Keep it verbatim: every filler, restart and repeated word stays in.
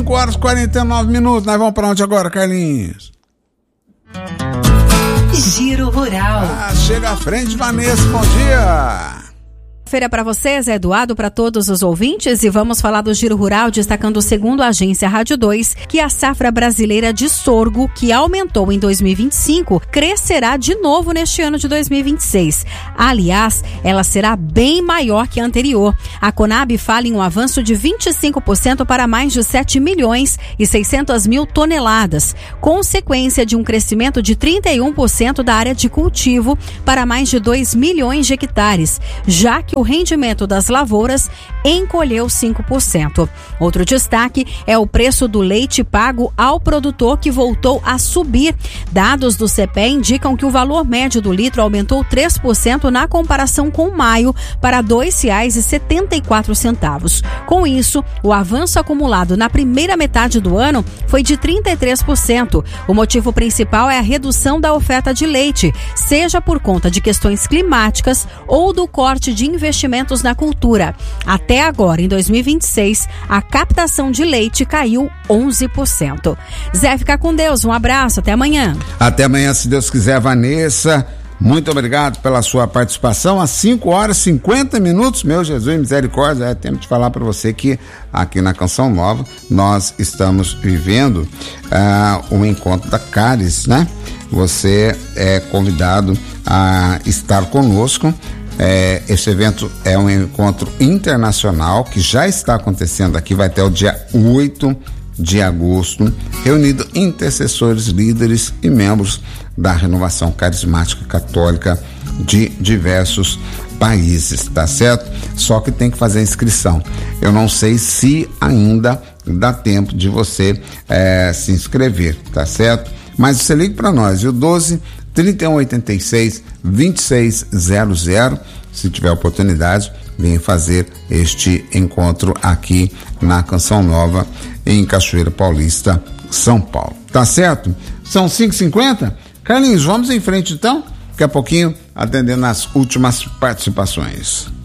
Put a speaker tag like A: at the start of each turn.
A: cinco horas e quarenta e nove minutos. Nós vamos para onde agora, Carlinhos?
B: Giro Rural.
A: Ah, chega à frente, Vanessa, bom dia.
C: Feira para vocês, é Eduardo para todos os ouvintes, e vamos falar do Giro Rural, destacando, segundo a agência Rádio dois, que a safra brasileira de sorgo, que aumentou em dois mil e vinte e cinco, crescerá de novo neste ano de dois mil e vinte e seis. Aliás, ela será bem maior que a anterior. A Conab fala em um avanço de vinte e cinco por cento para mais de sete milhões e seiscentas mil toneladas, consequência de um crescimento de trinta e um por cento da área de cultivo para mais de dois milhões de hectares, já que o rendimento das lavouras encolheu cinco por cento. Outro destaque é o preço do leite pago ao produtor, que voltou a subir. Dados do C P E indicam que o valor médio do litro aumentou três por cento na comparação com maio, para dois reais e setenta e quatro centavos. Com isso, o avanço acumulado na primeira metade do ano foi de trinta e três por cento. O motivo principal é a redução da oferta de leite, seja por conta de questões climáticas ou do corte de investimentos investimentos na cultura. Até agora, em dois mil e vinte e seis, a captação de leite caiu onze por cento. Zé, fica com Deus. Um abraço. Até amanhã.
A: Até amanhã, se Deus quiser, Vanessa. Muito obrigado pela sua participação. Às cinco horas e cinquenta minutos, meu Jesus, misericórdia, é tempo de falar para você que aqui na Canção Nova nós estamos vivendo uh, um encontro da Cáris, né? Você é convidado a estar conosco. É, esse evento é um encontro internacional que já está acontecendo aqui, vai até o dia oito de agosto, reunindo intercessores, líderes e membros da Renovação Carismática Católica de diversos países, tá certo? Só que tem que fazer inscrição. Eu não sei se ainda dá tempo de você é, se inscrever, tá certo? Mas você liga para nós, viu? doze, trinta e um, oitenta e seis, vinte e seis zero zero. Se tiver oportunidade, venha fazer este encontro aqui na Canção Nova, em Cachoeira Paulista, São Paulo. Tá certo? São cinco e cinquenta. Carlinhos, vamos em frente então? Daqui a pouquinho, atendendo as últimas participações.